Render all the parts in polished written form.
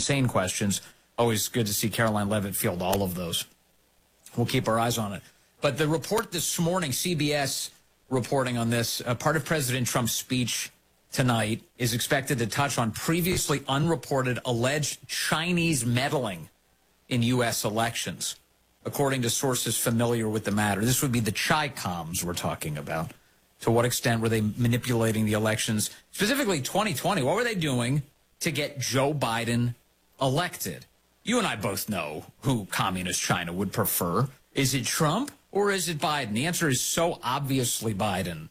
insane questions. Always good to see Caroline Leavitt field all of those. We'll keep our eyes on it. But the report this morning, CBS reporting on this, part of President Trump's speech tonight is expected to touch on previously unreported alleged Chinese meddling in U.S. elections, according to sources familiar with the matter. This would be the Chi-Coms we're talking about. To what extent were they manipulating the elections, specifically 2020? What were they doing to get Joe Biden elected? You and I both know who communist China would prefer. Is it Trump or is it Biden? The answer is so obviously Biden.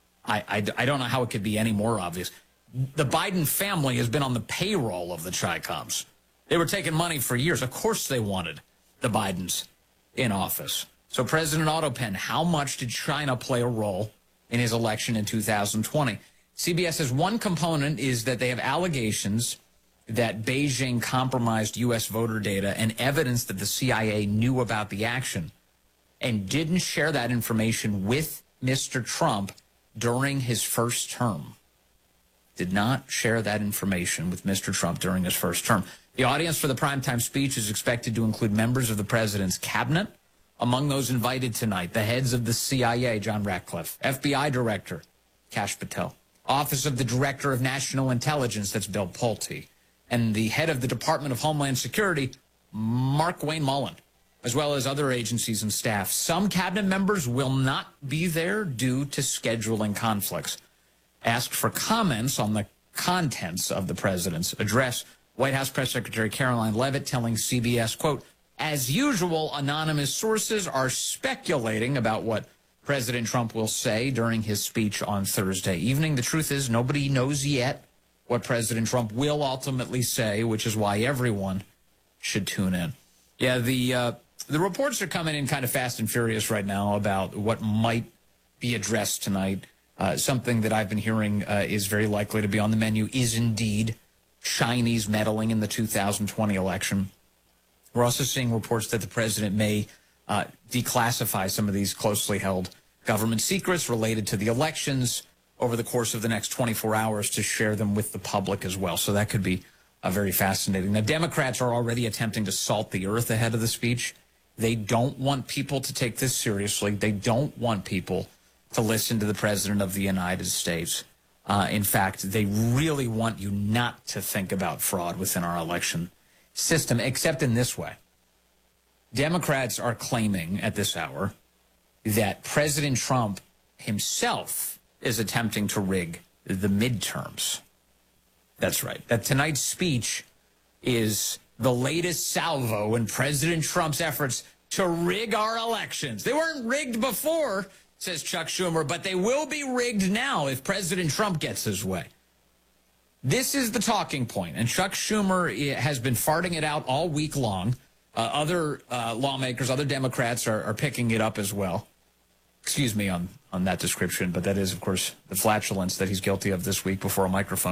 I don't know how it could be any more obvious. The Biden family has been on the payroll of the Chi-Coms. They were taking money for years. Of course they wanted the Bidens in office. So President Autopen, how much did China play a role in his election in 2020? CBS says one component is that they have allegations that Beijing compromised U.S. voter data and evidence that the CIA knew about the action and didn't share that information with Mr. Trump during his first term. Did not share that information with Mr. Trump during his first term. The audience for the primetime speech is expected to include members of the president's cabinet. Among those invited tonight, the heads of the CIA, John Ratcliffe, FBI Director, Kash Patel, Office of the Director of National Intelligence, that's Bill Pulte, and the head of the Department of Homeland Security, Mark-Wayne Mullen, as well as other agencies and staff. Some cabinet members will not be there due to scheduling conflicts. Asked for comments on the contents of the president's address, White House Press Secretary Caroline Leavitt telling CBS, quote, as usual, anonymous sources are speculating about what President Trump will say during his speech on Thursday evening. The truth is nobody knows yet what President Trump will ultimately say, which is why everyone should tune in. Yeah, the reports are coming in kind of fast and furious right now about what might be addressed tonight. Something that I've been hearing is very likely to be on the menu is indeed Chinese meddling in the 2020 election. We're also seeing reports that the president may declassify some of these closely held government secrets related to the elections over the course of the next 24 hours to share them with the public as well. So that could be very fascinating. Now, Democrats are already attempting to salt the earth ahead of the speech. They don't want people to take this seriously. They don't want people to listen to the president of the United States. In fact, they really want you not to think about fraud within our election system, except in this way. Democrats are claiming at this hour that President Trump himself is attempting to rig the midterms. That's right. That tonight's speech is the latest salvo in President Trump's efforts to rig our elections. They weren't rigged before, says Chuck Schumer, but they will be rigged now if President Trump gets his way. This is the talking point, and Chuck Schumer has been farting it out all week long. Other lawmakers, other Democrats are picking it up as well. Excuse me on that description, but that is, of course, the flatulence that he's guilty of this week before a microphone.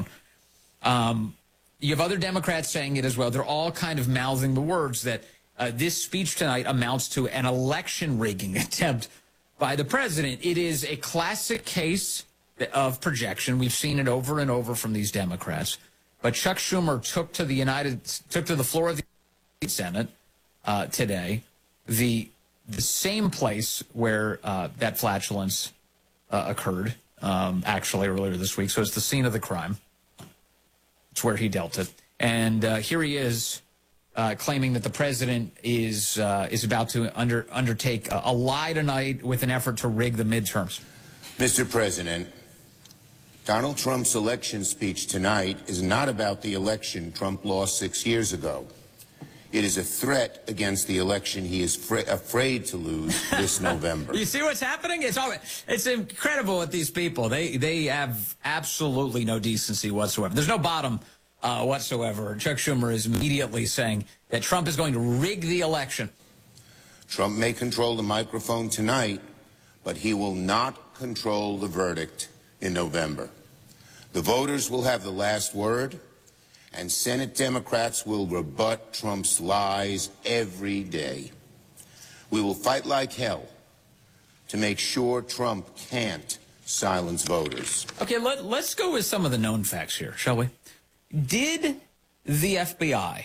You have other Democrats saying it as well. They're all kind of mouthing the words that this speech tonight amounts to an election rigging attempt by the president. It is a classic case of projection. We've seen it over and over from these Democrats. But Chuck Schumer took to the floor of the Senate today, the same place where that flatulence occurred, actually earlier this week. So it's the scene of the crime. It's where he dealt it. And here he is claiming that the president is about to undertake a lie tonight with an effort to rig the midterms. Mr. President, Donald Trump's election speech tonight is not about the election Trump lost 6 years ago. It is a threat against the election he is afraid to lose this November. You see what's happening? It's incredible with these people. They have absolutely no decency whatsoever. There's no bottom whatsoever. Chuck Schumer is immediately saying that Trump is going to rig the election. Trump may control the microphone tonight, but he will not control the verdict in November. The voters will have the last word, and Senate Democrats will rebut Trump's lies every day. We will fight like hell to make sure Trump can't silence voters. Okay, let's go with some of the known facts here, shall we? Did the FBI